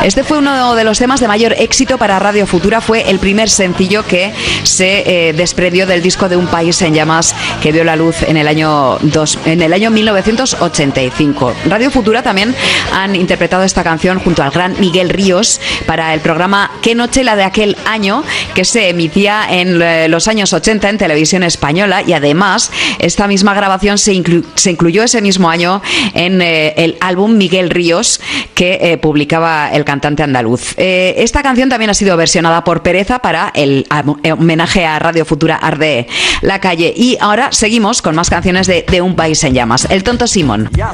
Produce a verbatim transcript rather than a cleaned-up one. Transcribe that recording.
Este fue uno de los temas de mayor éxito para Radio Futura, fue el primer sencillo que se eh, desprendió del disco de Un País en Llamas, que vio la luz en el año dos, en el año mil novecientos ochenta y cinco. Radio Futura también han interpretado esta canción junto al gran Miguel Ríos para el programa Qué noche la de aquel año, que se emitía en eh, los años ochenta en Televisión Española, y además esta misma grabación se, inclu- se incluyó ese mismo año en eh, el álbum Miguel Ríos que eh, publicaba el cantante andaluz. Eh, esta canción también ha sido versionada por Pereza para el homenaje a Radio Futura Arde la calle. Y ahora seguimos con más canciones de, de Un País en Llamas. El Tonto Simón. Ya